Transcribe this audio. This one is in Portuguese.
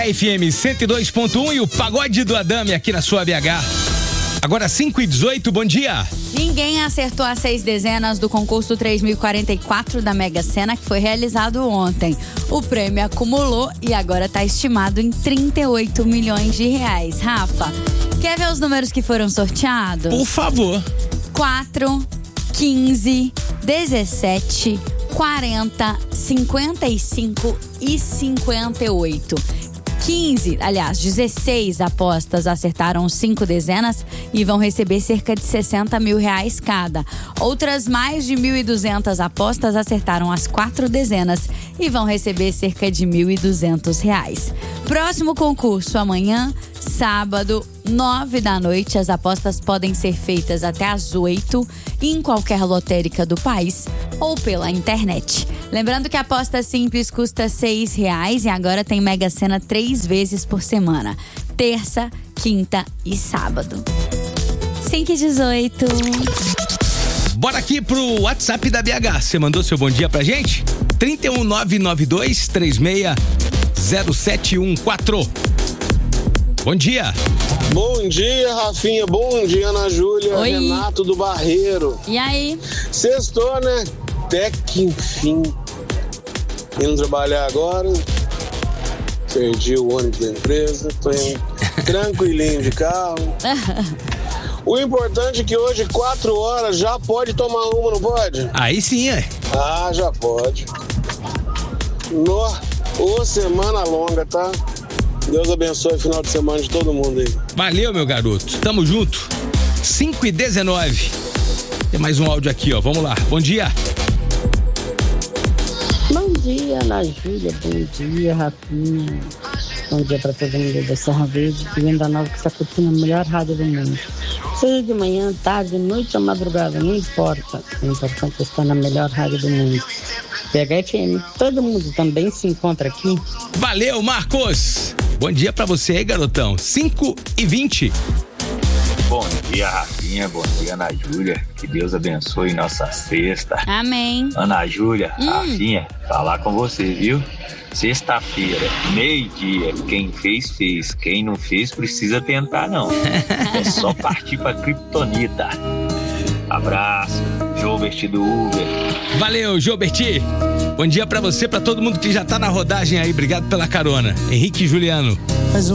FM 102.1 e o Pagode do Adame aqui na sua BH. Agora 5h18, bom dia. Ninguém acertou as 6 dezenas do concurso 3044 da Mega Sena, que foi realizado ontem. O prêmio acumulou e agora está estimado em 38 milhões de reais. Rafa, quer ver os números que foram sorteados? Por favor. 4, 15, 17, 40, 55 e 58. 16 apostas acertaram 5 dezenas e vão receber cerca de 60 mil reais cada. Outras mais de 1.200 apostas acertaram as 4 dezenas e vão receber cerca de 1.200 reais. Próximo concurso amanhã, sábado, 9 da noite. As apostas podem ser feitas até às 8 em qualquer lotérica do país ou pela internet. Lembrando que a aposta simples custa R$6 e agora tem Mega Sena 3 vezes por semana. Terça, quinta e sábado. 5h18. Bora aqui pro WhatsApp da BH. Você mandou seu bom dia pra gente? 31992360714. Bom dia. Bom dia, Rafinha. Bom dia, Ana Júlia. Oi. Renato do Barreiro. E aí? Sextou, né? Até que enfim. Indo trabalhar agora. Perdi o ônibus da empresa. Tô indo tranquilinho de carro. O importante é que hoje, 4 horas, já pode tomar uma, não pode? Aí sim, é. Ah, já pode. Ô, semana longa, tá? Deus abençoe o final de semana de todo mundo aí. Valeu, meu garoto. Tamo junto. 5h19. Tem mais um áudio aqui, ó. Vamos lá. Bom dia. Bom dia, Ana Júlia. Bom dia, Rafinha. Bom dia para todo mundo da Serra Verde. Venda Nova que está curtindo a melhor rádio do mundo. Seja de manhã, tarde, noite ou madrugada, não importa. O importante é estar na melhor rádio do mundo. PHFM. Todo mundo também se encontra aqui. Valeu, Marcos. Bom dia pra você aí, garotão. 5h20. Bom dia, Rafinha. Bom dia, Ana Júlia. Que Deus abençoe nossa sexta. Amém. Ana Júlia, Rafinha, falar com você, viu? Sexta-feira, meio-dia. Quem fez, fez. Quem não fez, precisa tentar, não. É só partir pra Kryptonita. Abraço. Jobert do Uber. Valeu, Joberti. Bom dia pra você, pra todo mundo que já tá na rodagem aí. Obrigado pela carona. Henrique e Juliano.